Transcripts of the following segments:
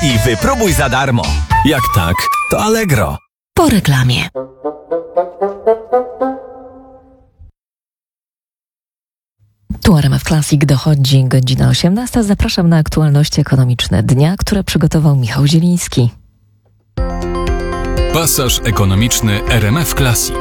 i wypróbuj za darmo. Jak tak, to Allegro. Po reklamie. Tu RMF Classic, dochodzi godzina 18. Zapraszam na aktualności ekonomiczne dnia, które przygotował Michał Zieliński. Pasaż ekonomiczny RMF Classic.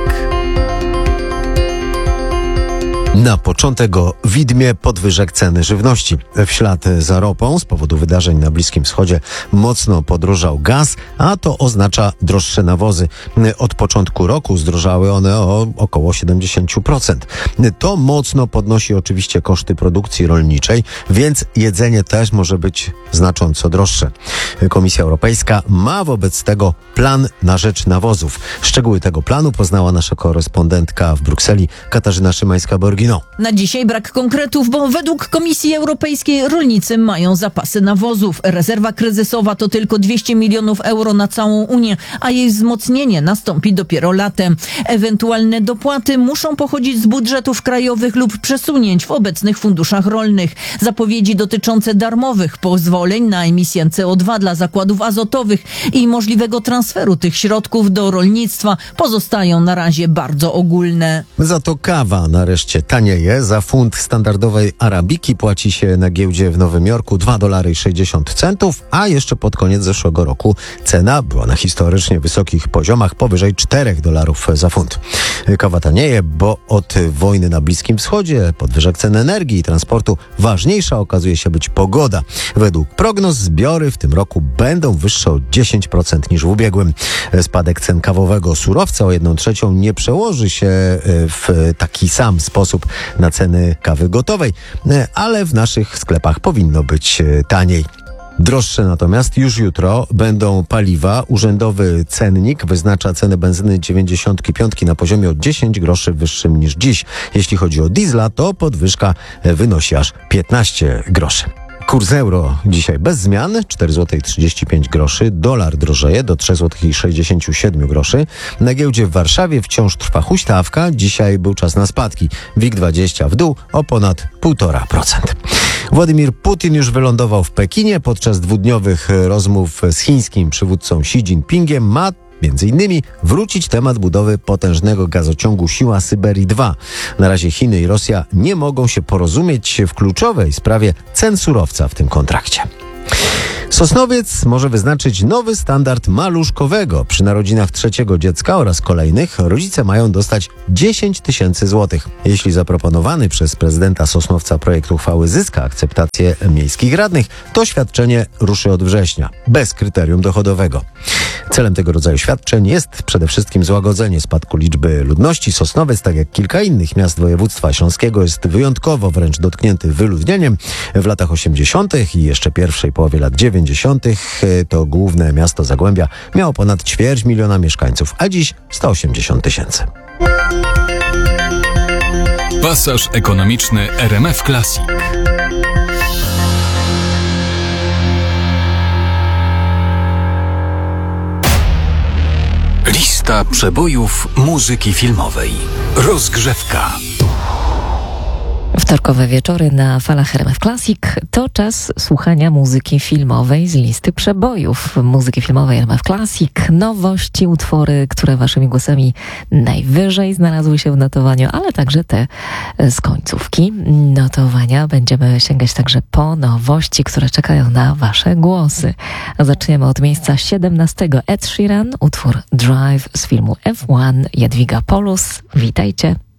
Na początek o widmie podwyżek ceny żywności. W ślad za ropą z powodu wydarzeń na Bliskim Wschodzie mocno podrożał gaz, a to oznacza droższe nawozy. Od początku roku zdrożały one o około 70%. To mocno podnosi oczywiście koszty produkcji rolniczej, więc jedzenie też może być znacząco droższe. Komisja Europejska ma wobec tego plan na rzecz nawozów. Szczegóły tego planu poznała nasza korespondentka w Brukseli Katarzyna Szymańska-Borgino. Na dzisiaj brak konkretów, bo według Komisji Europejskiej rolnicy mają zapasy nawozów. Rezerwa kryzysowa to tylko 200 milionów euro na całą Unię, a jej wzmocnienie nastąpi dopiero latem. Ewentualne dopłaty muszą pochodzić z budżetów krajowych lub przesunięć w obecnych funduszach rolnych. Zapowiedzi dotyczące darmowych pozwoleń na emisję CO2 dla zakładów azotowych i możliwego transferu tych środków do rolnictwa pozostają na razie bardzo ogólne. Za to kawa nareszcie tanieje. Za funt standardowej arabiki płaci się na giełdzie w Nowym Jorku $2,60, a jeszcze pod koniec zeszłego roku cena była na historycznie wysokich poziomach powyżej $4 za funt. Kawa tanieje, bo od wojny na Bliskim Wschodzie, podwyżek cen energii i transportu ważniejsza okazuje się być pogoda. Według prognoz zbiory w tym roku będą wyższe o 10% niż w ubiegłym. Spadek cen kawowego surowca o 1/3 nie przełoży się w taki sam sposób na ceny kawy gotowej, ale w naszych sklepach powinno być taniej. Droższe natomiast już jutro będą paliwa. Urzędowy cennik wyznacza cenę benzyny 95 na poziomie o 10 groszy wyższym niż dziś. Jeśli chodzi o diesla, to podwyżka wynosi aż 15 groszy. Kurs euro dzisiaj bez zmian, 4,35 zł. Dolar drożeje do 3,67 zł. Na giełdzie w Warszawie wciąż trwa huśtawka. Dzisiaj był czas na spadki. WIG20 w dół o ponad 1,5%. Władimir Putin już wylądował w Pekinie. Podczas dwudniowych rozmów z chińskim przywódcą Xi Jinpingiem ma między innymi wrócić temat budowy potężnego gazociągu Siła Syberii 2. Na razie Chiny i Rosja nie mogą się porozumieć w kluczowej sprawie cen surowca w tym kontrakcie. Sosnowiec może wyznaczyć nowy standard maluszkowego. Przy narodzinach trzeciego dziecka oraz kolejnych rodzice mają dostać 10 000 złotych. Jeśli zaproponowany przez prezydenta Sosnowca projekt uchwały zyska akceptację miejskich radnych, to świadczenie ruszy od września, bez kryterium dochodowego. Celem tego rodzaju świadczeń jest przede wszystkim złagodzenie spadku liczby ludności. Sosnowiec, tak jak kilka innych miast województwa śląskiego, jest wyjątkowo wręcz dotknięty wyludnieniem. W latach 80. i jeszcze pierwszej połowie lat 90. to główne miasto Zagłębia miało ponad 250 000 mieszkańców, a dziś 180 000. Pasaż ekonomiczny RMF Classic. Lista przebojów muzyki filmowej. Rozgrzewka. Wtorkowe wieczory na falach RMF Classic to czas słuchania muzyki filmowej z listy przebojów muzyki filmowej RMF Classic. Nowości, utwory, które waszymi głosami najwyżej znalazły się w notowaniu, ale także te z końcówki notowania. Będziemy sięgać także po nowości, które czekają na wasze głosy. A zaczniemy od miejsca 17. Ed Sheeran, utwór Drive z filmu F1. Jadwiga Polus, witajcie.